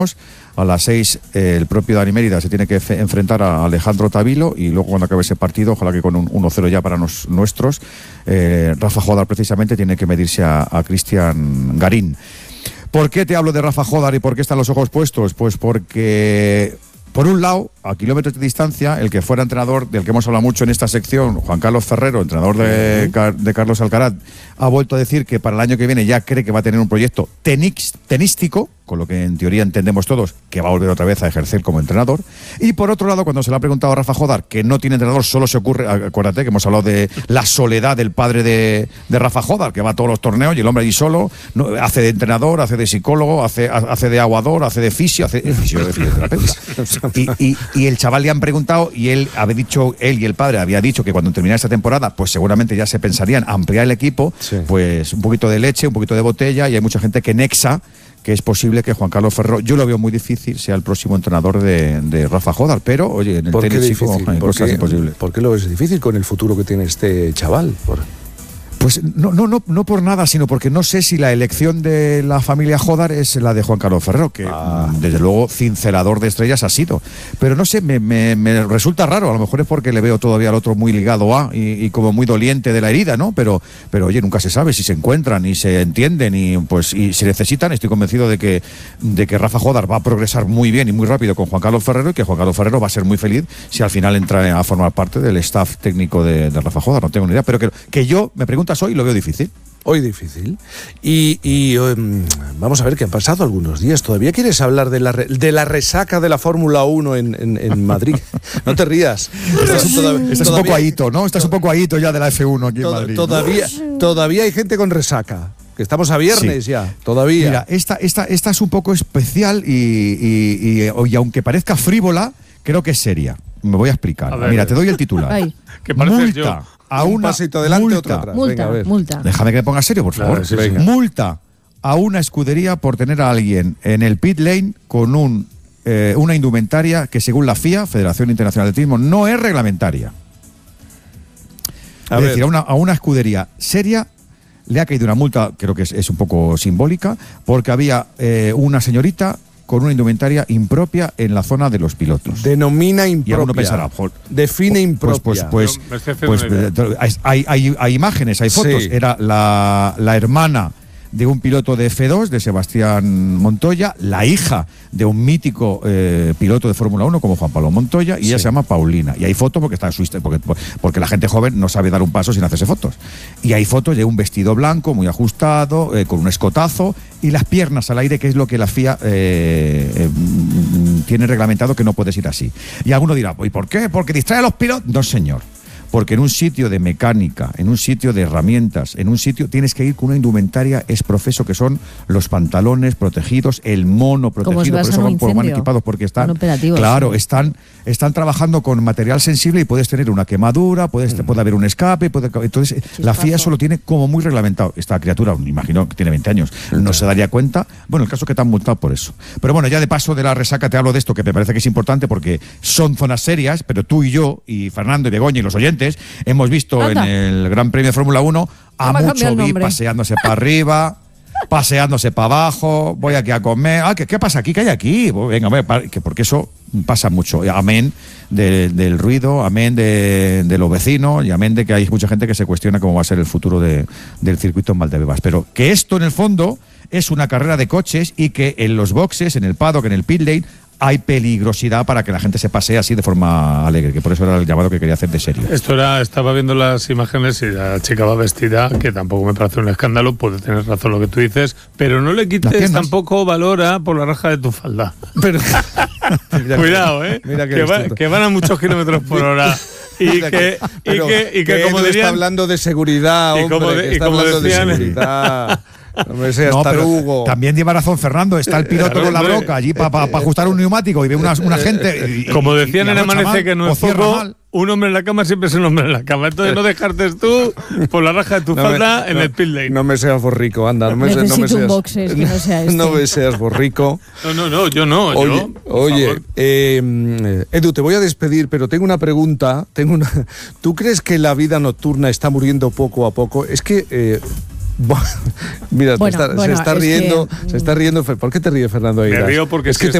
A las 6 el propio Dani Mérida se tiene que enfrentar a Alejandro Tavilo y luego cuando acabe ese partido, ojalá que con un 1-0 ya para nuestros, Rafa Jódar precisamente tiene que medirse a Cristian Garín. ¿Por qué te hablo de Rafa Jódar y por qué están los ojos puestos? Pues porque, por un lado, a kilómetros de distancia, el que fuera entrenador, del que hemos hablado mucho en esta sección, Juan Carlos Ferrero, entrenador de Carlos Alcaraz, ha vuelto a decir que para el año que viene ya cree que va a tener un proyecto tenístico, con lo que en teoría entendemos todos que va a volver otra vez a ejercer como entrenador. Y por otro lado, cuando se le ha preguntado a Rafa Jódar que no tiene entrenador, solo se ocurre, acuérdate que hemos hablado de la soledad del padre de Rafa Jódar, que va a todos los torneos y el hombre allí solo, no, hace de entrenador, hace de psicólogo, hace de aguador, hace de fisioterapeuta. Y el chaval le han preguntado y él y el padre había dicho que cuando terminara esta temporada, pues seguramente ya se pensarían ampliar el equipo, sí. Pues un poquito de leche, un poquito de botella, y hay mucha gente que nexa que es posible que Juan Carlos Ferrero, yo lo veo muy difícil, sea el próximo entrenador de Rafa Jódar, pero oye, en el tenis hay cosas imposibles. ¿Por qué lo ves difícil con el futuro que tiene este chaval? Pues no por nada, sino porque no sé si la elección de la familia Jódar es la de Juan Carlos Ferrero, que desde luego cincelador de estrellas ha sido. Pero no sé, me resulta raro, a lo mejor es porque le veo todavía al otro muy ligado a y como muy doliente de la herida, ¿no? Pero oye, nunca se sabe si se encuentran y se entienden y si necesitan. Estoy convencido de que Rafa Jódar va a progresar muy bien y muy rápido con Juan Carlos Ferrero y que Juan Carlos Ferrero va a ser muy feliz si al final entra a formar parte del staff técnico de Rafa Jódar. No tengo ni idea, pero que yo me pregunto hoy lo veo difícil. Hoy difícil. Y vamos a ver que han pasado algunos días. ¿Todavía quieres hablar de la resaca de la Fórmula 1 en Madrid? No te rías. Estás un poco ahito, ¿no? Estás un poco ahito ya de la F1 aquí en Madrid. Todavía hay gente con resaca. Que estamos a viernes ya, todavía. Mira, esta es un poco especial y aunque parezca frívola, creo que es seria. Me voy a explicar. Mira, te doy el titular. ¿Qué parece multa yo? A una pasito adelante, otro atrás. Multa. Déjame que me ponga serio, por favor. Vale, multa a una escudería por tener a alguien en el pit lane con una indumentaria que, según la FIA, Federación Internacional de Atletismo, no es reglamentaria. Es decir, a una escudería seria le ha caído una multa, creo que es un poco simbólica, porque había una señorita con una indumentaria impropia en la zona de los pilotos. Denomina impropia. Y alguno pensará, define impropia. Pues hay imágenes, hay fotos. Sí. Era la hermana de un piloto de F2, de Sebastián Montoya, la hija de un mítico piloto de Fórmula 1 como Juan Pablo Montoya, y ella se llama Paulina. Y hay fotos porque está porque la gente joven no sabe dar un paso sin hacerse fotos. Y hay fotos de un vestido blanco muy ajustado, con un escotazo y las piernas al aire, que es lo que la FIA tiene reglamentado, que no puedes ir así. Y alguno dirá, ¿y por qué? ¿Porque distrae a los pilotos? No, señor. Porque en un sitio de mecánica, en un sitio de herramientas, en un sitio tienes que ir con una indumentaria exprofeso, que son los pantalones protegidos, el mono protegido, por eso van equipados, porque están claro, están trabajando con material sensible y puedes tener una quemadura, puede haber un escape, entonces la FIA eso lo tiene como muy reglamentado. Esta criatura, me imagino que tiene 20 años, no se daría cuenta. Bueno, el caso es que te han multado por eso. Pero bueno, ya de paso de la resaca te hablo de esto, que me parece que es importante porque son zonas serias, pero tú y yo, y Fernando y Begoña y los oyentes, hemos visto en el Gran Premio de Fórmula 1 a mucho vi paseándose para arriba, paseándose para abajo, voy aquí a comer. ¿Qué pasa aquí? ¿Qué hay aquí? Venga, porque eso pasa mucho. Amén del ruido, amén de los vecinos y amén de que hay mucha gente que se cuestiona cómo va a ser el futuro del circuito en Valdebebas. Pero que esto en el fondo es una carrera de coches y que en los boxes, en el paddock, en el pit lane, hay peligrosidad para que la gente se pasee así de forma alegre, que por eso era el llamado que quería hacer de serio. Estaba viendo las imágenes y la chica va vestida, que tampoco me parece un escándalo, puede tener razón lo que tú dices, pero no le quites tampoco valor por la raja de tu falda. Pero, cuidado, que van a muchos kilómetros por hora. Y que como dirían, está hablando de seguridad, hombre, está hablando de seguridad. No me seas tarugo. También lleva razón Fernando, está el piloto con la broca allí para ajustar un neumático y ve una gente. Como decían en Amanece, que no es poco, un hombre en la cama siempre es un hombre en la cama. Entonces no dejarte tú por la raja de tu falda en el pit lane. No me seas borrico, anda. No me seas borrico. No, yo no. Oye, Edu, te voy a despedir, pero tengo una pregunta. ¿Tú crees que la vida nocturna está muriendo poco a poco? Es que Mira, se está riendo. ¿Por qué te ríes, Fernando Aguilar? Me río porque es que